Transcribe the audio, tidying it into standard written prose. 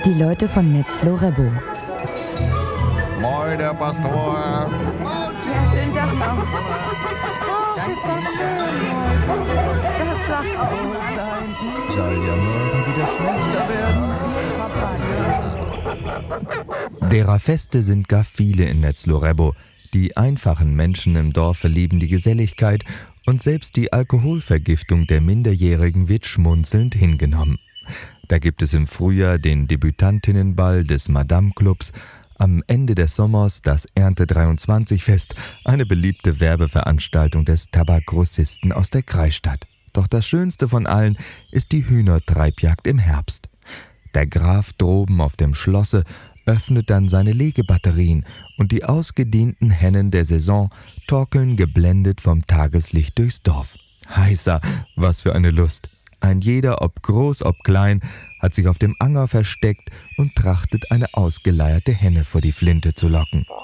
Die Leute von Netzlo-Rebbo. Moin, der Pastor. Ja, schönen Tag noch. Oh, ist das schön heute. Das sagt auch sein. Soll ja morgen wieder schlechter werden. Derer Feste sind gar viele in Netzlo-Rebbo. Die einfachen Menschen im Dorfe lieben die Geselligkeit und selbst die Alkoholvergiftung der Minderjährigen wird schmunzelnd hingenommen. Da gibt es im Frühjahr den Debütantinnenball des Madame-Clubs, am Ende des Sommers das Ernte-23-Fest, eine beliebte Werbeveranstaltung des Tabakgrossisten aus der Kreisstadt. Doch das Schönste von allen ist die Hühnertreibjagd im Herbst. Der Graf droben auf dem Schlosse öffnet dann seine Legebatterien und die ausgedienten Hennen der Saison torkeln geblendet vom Tageslicht durchs Dorf. Heißer, was für eine Lust! Ein jeder, ob groß, ob klein, hat sich auf dem Anger versteckt und trachtet, eine ausgeleierte Henne vor die Flinte zu locken.